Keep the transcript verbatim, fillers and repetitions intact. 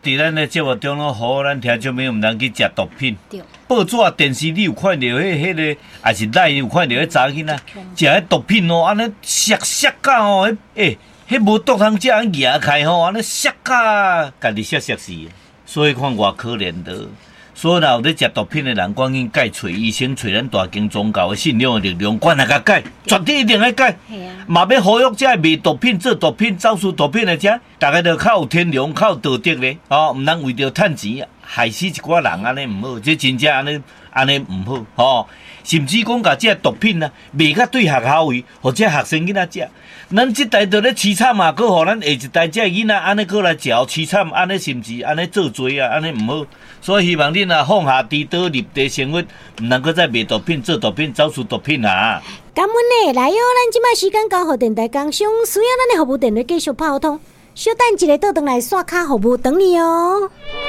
伫咱的节目中咯，互咱听众朋友毋通去食毒品。报纸、电视你有看到迄、迄个，还是咱有看到迄查囡仔食迄毒品哦，安尼削削甲哦，迄诶，迄无毒通食，安牙开吼，安尼削甲，家己削削死。所以看偌可怜的。所以若有咧食毒品的人，赶紧改找医生，找咱大经宗教的信仰的力量，赶来甲改，绝对一定要改。嘛要呼吁这卖毒品、做毒品、走私毒品的者，大家都较有天良、较有道德咧，哦，毋通为着趁钱害死一寡人，安尼毋好，这真正安尼安尼毋好，吼、哦。甚至讲甲这毒品啊，卖甲对学校位，或者学生囡仔食，咱这代就咧凄惨啊，搁互咱下一代这囡仔安尼搁来食凄惨，安尼甚至安尼做罪啊，安尼毋好。所以希望恁啊放下猪刀立地生活，毋通搁再卖毒品、做毒品、走私毒品啊！ 感恩呢，来哦，咱即摆时间交互电台工商，需要咱的服务电话继续拍通，稍等一下倒转来刷卡服务等你哦。